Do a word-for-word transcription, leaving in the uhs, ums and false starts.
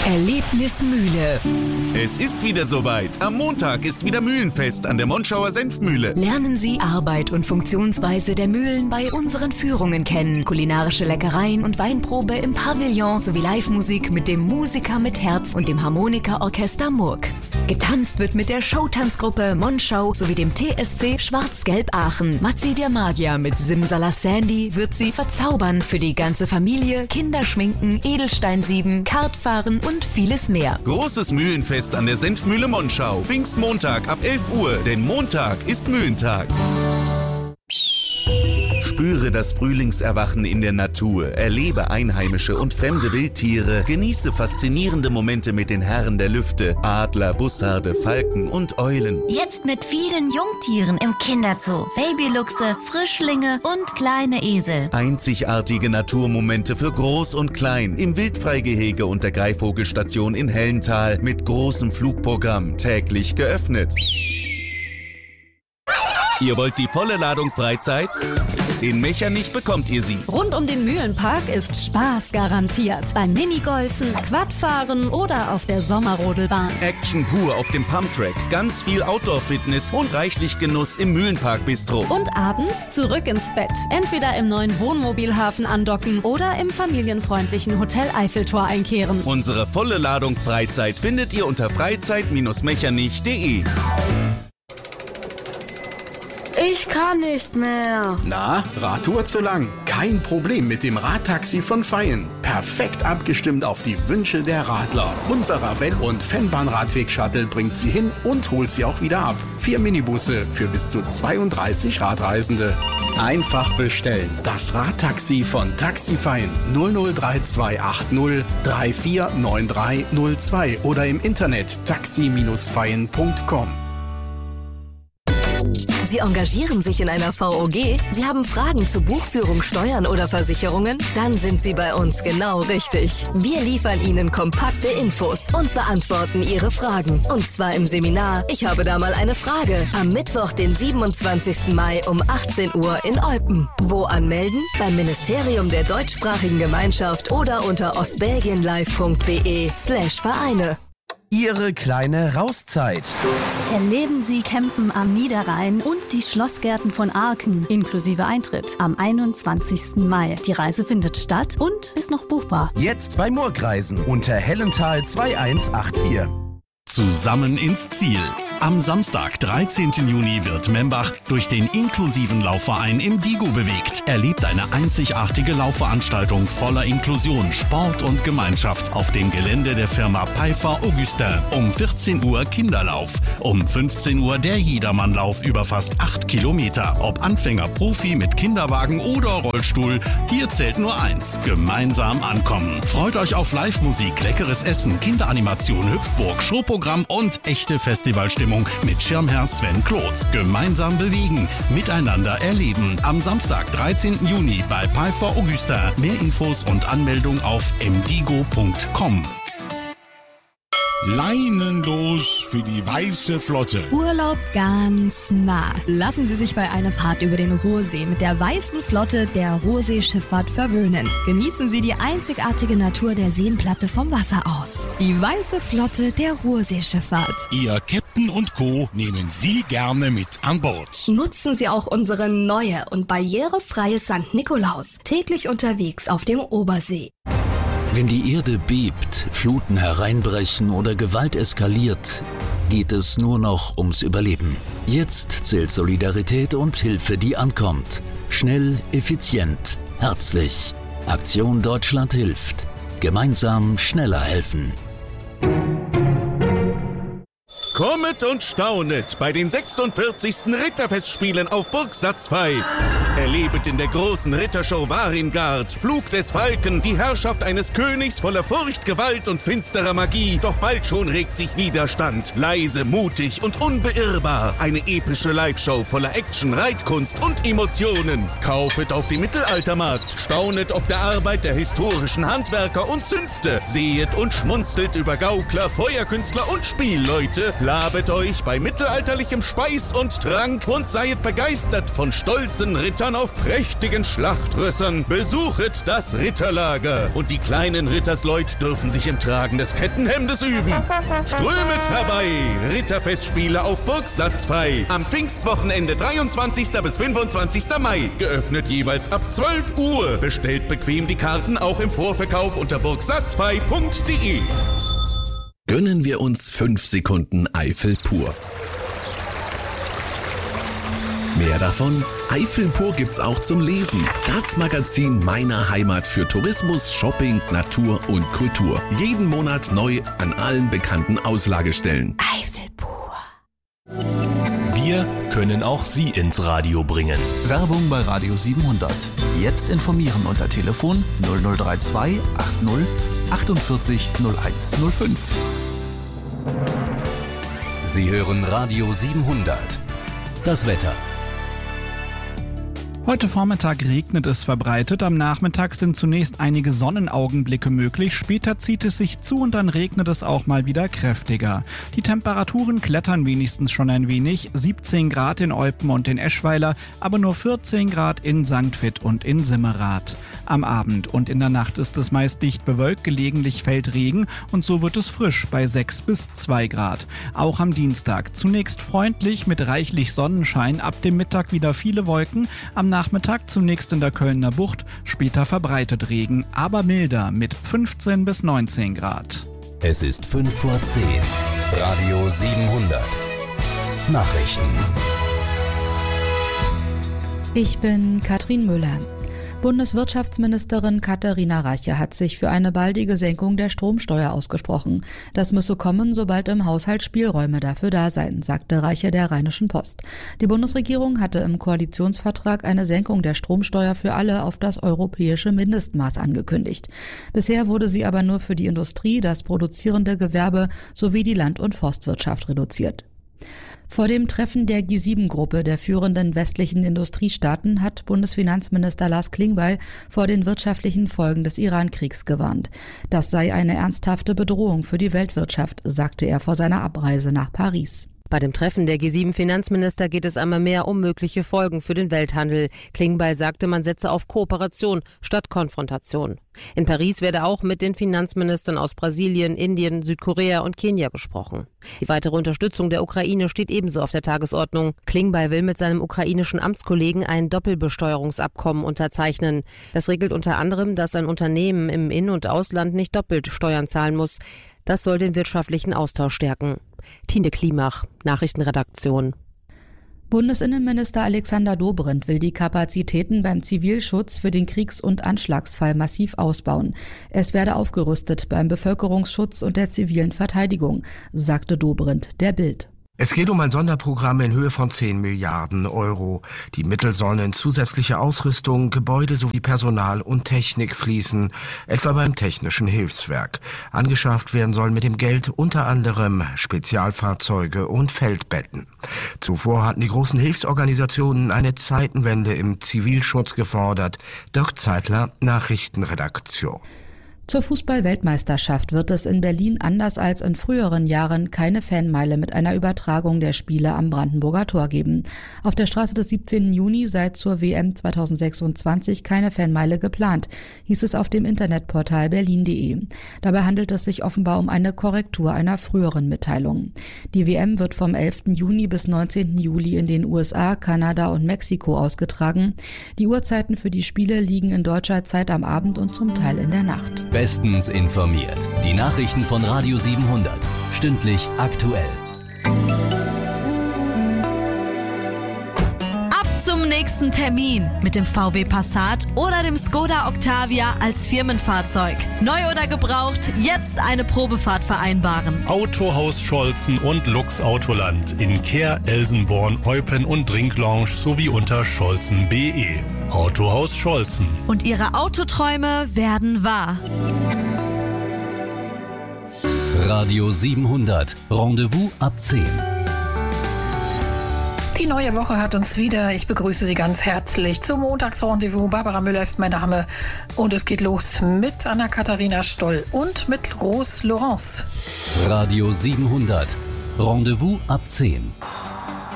Erlebnismühle. Es ist wieder soweit. Am Montag ist wieder Mühlenfest an der Monschauer Senfmühle. Lernen Sie Arbeit und Funktionsweise der Mühlen bei unseren Führungen kennen. Kulinarische Leckereien und Weinprobe im Pavillon sowie Live-Musik mit dem Musiker mit Herz und dem Harmonikaorchester Murk. Getanzt wird mit der Showtanzgruppe Monschau sowie dem T S C Schwarz-Gelb Aachen. Matzi der Magier mit Simsala Sandy wird Sie verzaubern. Für die ganze Familie, Kinderschminken, Edelsteinsieben, Kartfahren und vieles mehr. Großes Mühlenfest an der Senfmühle Monschau. Pfingstmontag ab elf Uhr, denn Montag ist Mühlentag. Spüre das Frühlingserwachen in der Natur, erlebe einheimische und fremde Wildtiere, genieße faszinierende Momente mit den Herren der Lüfte, Adler, Bussarde, Falken und Eulen. Jetzt mit vielen Jungtieren im Kinderzoo, Babyluchse, Frischlinge und kleine Esel. Einzigartige Naturmomente für Groß und Klein im Wildfreigehege und der Greifvogelstation in Hellental mit großem Flugprogramm, täglich geöffnet. Ihr wollt die volle Ladung Freizeit? In Mechernich bekommt ihr sie. Rund um den Mühlenpark ist Spaß garantiert. Beim Minigolfen, Quadfahren oder auf der Sommerrodelbahn. Action pur auf dem Pumptrack, ganz viel Outdoor-Fitness und reichlich Genuss im Mühlenpark-Bistro. Und abends zurück ins Bett. Entweder im neuen Wohnmobilhafen andocken oder im familienfreundlichen Hotel Eiffeltor einkehren. Unsere volle Ladung Freizeit findet ihr unter freizeit Bindestrich mechernich punkt de. Ich kann nicht mehr. Na, Radtour zu lang? Kein Problem mit dem Radtaxi von Feyen. Perfekt abgestimmt auf die Wünsche der Radler. Unser Ravel- und Fennbahn-Radweg-Shuttle bringt sie hin und holt sie auch wieder ab. Vier Minibusse für bis zu zweiunddreißig Radreisende. Einfach bestellen. Das Radtaxi von Taxi Feyen null null drei zwei acht null drei vier neun drei null zwei oder im Internet taxi Bindestrich feyen punkt com. Sie engagieren sich in einer V O G? Sie haben Fragen zu Buchführung, Steuern oder Versicherungen? Dann sind Sie bei uns genau richtig. Wir liefern Ihnen kompakte Infos und beantworten Ihre Fragen. Und zwar im Seminar Ich habe da mal eine Frage. Am Mittwoch, den siebenundzwanzigsten Mai um achtzehn Uhr in Eupen. Wo anmelden? Beim Ministerium der deutschsprachigen Gemeinschaft oder unter ostbelgienlive punkt de slash Vereine. Ihre kleine Rauszeit. Erleben Sie Campen am Niederrhein und die Schlossgärten von Arken, inklusive Eintritt, am einundzwanzigsten Mai. Die Reise findet statt und ist noch buchbar. Jetzt bei Murkreisen unter Hellental zwei eins acht vier. Zusammen ins Ziel. Am Samstag, dreizehnten Juni, wird Membach durch den inklusiven Laufverein im Digo bewegt. Erlebt eine einzigartige Laufveranstaltung voller Inklusion, Sport und Gemeinschaft auf dem Gelände der Firma Pfeiffer Augustin. Um vierzehn Uhr Kinderlauf. Um fünfzehn Uhr der Jedermannlauf über fast acht Kilometer. Ob Anfänger, Profi mit Kinderwagen oder Rollstuhl, hier zählt nur eins: gemeinsam ankommen. Freut euch auf Live-Musik, leckeres Essen, Kinderanimation, Hüpfburg, Showprogramm und echte Festivalstimmung mit Schirmherr Sven Kloth. Gemeinsam bewegen, miteinander erleben. Am Samstag, dreizehnten Juni bei Pfeiffer Augustin. Mehr Infos und Anmeldung auf m digo punkt com. Leinenlos für die Weiße Flotte. Urlaub ganz nah. Lassen Sie sich bei einer Fahrt über den Ruhrsee mit der Weißen Flotte der Ruhrseeschifffahrt verwöhnen. Genießen Sie die einzigartige Natur der Seenplatte vom Wasser aus. Die Weiße Flotte der Ruhrseeschifffahrt. Ihr Captain und Co. nehmen Sie gerne mit an Bord. Nutzen Sie auch unsere neue und barrierefreie Sankt Nikolaus. Täglich unterwegs auf dem Obersee. Wenn die Erde bebt, Fluten hereinbrechen oder Gewalt eskaliert, geht es nur noch ums Überleben. Jetzt zählt Solidarität und Hilfe, die ankommt. Schnell, effizient, herzlich. Aktion Deutschland hilft. Gemeinsam schneller helfen. Kommet und staunet bei den sechsundvierzigsten Ritterfestspielen auf Burg Satzpfeil. Erlebet in der großen Rittershow Waringard, Flug des Falken, die Herrschaft eines Königs voller Furcht, Gewalt und finsterer Magie. Doch bald schon regt sich Widerstand. Leise, mutig und unbeirrbar. Eine epische Live-Show voller Action, Reitkunst und Emotionen. Kaufet auf dem Mittelaltermarkt. Staunet ob der Arbeit der historischen Handwerker und Zünfte. Sehet und schmunzelt über Gaukler, Feuerkünstler und Spielleute. Labet euch bei mittelalterlichem Speis und Trank und seid begeistert von stolzen Rittern man auf prächtigen Schlachtrössern. Besuchet das Ritterlager. Und die kleinen Rittersleut dürfen sich im Tragen des Kettenhemdes üben. Strömet herbei. Ritterfestspiele auf Burg Satzfey. Am Pfingstwochenende dreiundzwanzigsten bis fünfundzwanzigsten Mai. Geöffnet jeweils ab zwölf Uhr. Bestellt bequem die Karten auch im Vorverkauf unter burgsatzfey punkt de. Gönnen wir uns fünf Sekunden Eifel pur. Mehr davon? Eifel pur gibt's auch zum Lesen. Das Magazin meiner Heimat für Tourismus, Shopping, Natur und Kultur. Jeden Monat neu an allen bekannten Auslagestellen. Eifel pur. Wir können auch Sie ins Radio bringen. Werbung bei Radio siebenhundert. Jetzt informieren unter Telefon null null drei zwei achtzig achtundvierzig null eins null fünf. Sie hören Radio siebenhundert. Das Wetter. Heute Vormittag regnet es verbreitet, am Nachmittag sind zunächst einige Sonnenaugenblicke möglich, später zieht es sich zu und dann regnet es auch mal wieder kräftiger. Die Temperaturen klettern wenigstens schon ein wenig, siebzehn Grad in Eupen und in Eschweiler, aber nur vierzehn Grad in Sankt Vith und in Simmerath. Am Abend und in der Nacht ist es meist dicht bewölkt, gelegentlich fällt Regen und so wird es frisch bei sechs bis zwei Grad. Auch am Dienstag zunächst freundlich mit reichlich Sonnenschein, ab dem Mittag wieder viele Wolken, am Nachmittag zunächst in der Kölner Bucht, später verbreitet Regen, aber milder mit fünfzehn bis neunzehn Grad. Es ist fünf vor zehn. Radio siebenhundert. Nachrichten. Ich bin Katrin Müller. Bundeswirtschaftsministerin Katharina Reiche hat sich für eine baldige Senkung der Stromsteuer ausgesprochen. Das müsse kommen, sobald im Haushalt Spielräume dafür da seien, sagte Reiche der Rheinischen Post. Die Bundesregierung hatte im Koalitionsvertrag eine Senkung der Stromsteuer für alle auf das europäische Mindestmaß angekündigt. Bisher wurde sie aber nur für die Industrie, das produzierende Gewerbe sowie die Land- und Forstwirtschaft reduziert. Vor dem Treffen der G sieben Gruppe der führenden westlichen Industriestaaten hat Bundesfinanzminister Lars Klingbeil vor den wirtschaftlichen Folgen des Iran-Kriegs gewarnt. Das sei eine ernsthafte Bedrohung für die Weltwirtschaft, sagte er vor seiner Abreise nach Paris. Bei dem Treffen der G sieben Finanzminister geht es einmal mehr um mögliche Folgen für den Welthandel. Klingbeil sagte, man setze auf Kooperation statt Konfrontation. In Paris werde auch mit den Finanzministern aus Brasilien, Indien, Südkorea und Kenia gesprochen. Die weitere Unterstützung der Ukraine steht ebenso auf der Tagesordnung. Klingbeil will mit seinem ukrainischen Amtskollegen ein Doppelbesteuerungsabkommen unterzeichnen. Das regelt unter anderem, dass ein Unternehmen im In- und Ausland nicht doppelt Steuern zahlen muss. Das soll den wirtschaftlichen Austausch stärken. Tine Klimach, Nachrichtenredaktion. Bundesinnenminister Alexander Dobrindt will die Kapazitäten beim Zivilschutz für den Kriegs- und Anschlagsfall massiv ausbauen. Es werde aufgerüstet beim Bevölkerungsschutz und der zivilen Verteidigung, sagte Dobrindt der Bild. Es geht um ein Sonderprogramm in Höhe von zehn Milliarden Euro. Die Mittel sollen in zusätzliche Ausrüstung, Gebäude sowie Personal und Technik fließen, etwa beim Technischen Hilfswerk. Angeschafft werden sollen mit dem Geld unter anderem Spezialfahrzeuge und Feldbetten. Zuvor hatten die großen Hilfsorganisationen eine Zeitenwende im Zivilschutz gefordert. Dirk Zeitler, Nachrichtenredaktion. Zur Fußball-Weltmeisterschaft wird es in Berlin anders als in früheren Jahren keine Fanmeile mit einer Übertragung der Spiele am Brandenburger Tor geben. Auf der Straße des siebzehnten Juni sei zur W M zweitausendsechsundzwanzig keine Fanmeile geplant, hieß es auf dem Internetportal berlin punkt de. Dabei handelt es sich offenbar um eine Korrektur einer früheren Mitteilung. Die W M wird vom elften Juni bis neunzehnten Juli in den U S A, Kanada und Mexiko ausgetragen. Die Uhrzeiten für die Spiele liegen in deutscher Zeit am Abend und zum Teil in der Nacht. Bestens informiert. Die Nachrichten von Radio siebenhundert. Stündlich aktuell. Ab zum nächsten Termin mit dem V W Passat oder dem Skoda Octavia als Firmenfahrzeug. Neu oder gebraucht, jetzt eine Probefahrt vereinbaren. Autohaus Scholzen und Lux Autoland in Kehr, Elsenborn, Eupen und Trinklounge sowie unter scholzen punkt de. Autohaus Scholzen. Und Ihre Autoträume werden wahr. Radio siebenhundert. Rendezvous ab zehn. Die neue Woche hat uns wieder. Ich begrüße Sie ganz herzlich zum Montagsrendezvous. Barbara Müller ist mein Name. Und es geht los mit Anna-Katharina Stoll und mit Rose Laurence. Radio siebenhundert. Rendezvous ab zehn.